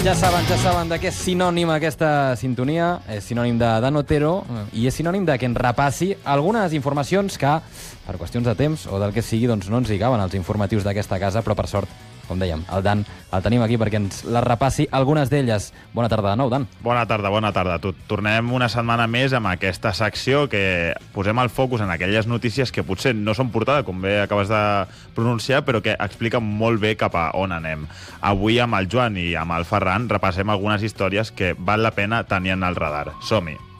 Ja saben de què és sinònim aquesta sintonia. És sinònim de Dan Otero i és sinònim de que ens repassi algunes informacions que, per qüestions de temps o del que sigui, doncs no ens hi caben als informatius d'aquesta casa, però per sort, com dèiem, el Dan el tenim aquí perquè ens les repassi algunes d'elles. Bona tarda de nou, Dan. Bona tarda. Tornem una setmana més amb aquesta secció que posem el focus en aquelles notícies que potser no són portada, com bé acabes de pronunciar, però que expliquen molt bé cap a on anem. Avui amb el Joan i amb el Ferran repassem algunes històries que val la pena tenir en el radar. Som-hi!